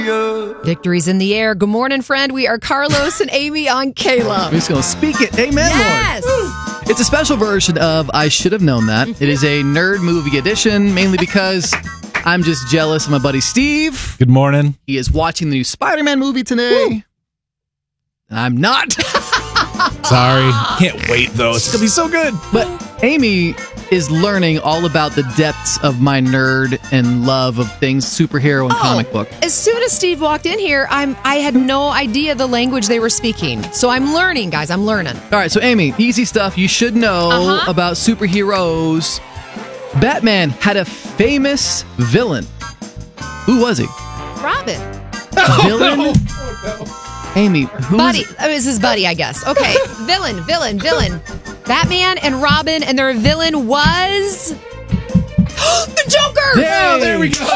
Victory's in the air. Good morning, friend. We are Carlos and Amy on Kayla. I'm just going to speak it. Amen, Yes. Lord. It's a special version of I Should Have Known That. It is a nerd movie edition, mainly because I'm just jealous of my buddy Steve. Good morning. He is watching the new Spider-Man movie today. Woo. And I'm not. Sorry. Can't wait, though. It's going to be so good. But Amy is learning all about the depths of my nerd and love of things superhero and comic book. As soon as Steve walked in here, I had no idea the language they were speaking. So I'm learning, guys. I'm learning. All right, so Amy, easy stuff you should know about superheroes. Batman had a famous villain. Who was he? Robin. Villain? No. Amy, who Buddy. was This is Buddy, I guess. Okay. Villain. Batman and Robin, and their villain was the Joker. Oh, there we go.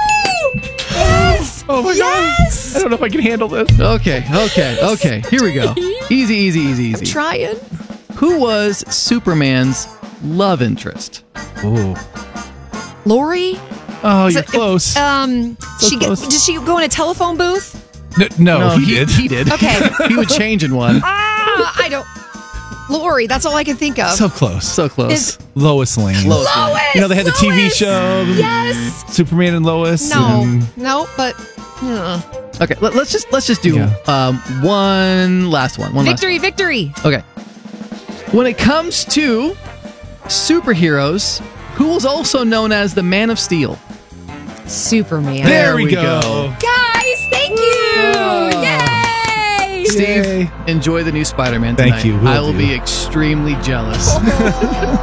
Yes. Oh my Yes. God. I don't know if I can handle this. Okay. Here we go. Easy. Trying. Who was Superman's love interest? Ooh. Lori? Oh, you're close. Did she go in a telephone booth? No, he did. He did. Okay. He would change in one. I don't. Lori, that's all I can think of. So close. So close. Is- Lois Lane. Lois. You know, they had the TV Lois! show. Yes. Superman and Lois. No, but Okay, let's just do one last one. victory. Okay. When it comes to superheroes, who was also known as the Man of Steel? Superman. There we go. Guys, thank you. Yay. Steve, enjoy the new Spider-Man tonight. Thank you. I will be extremely jealous.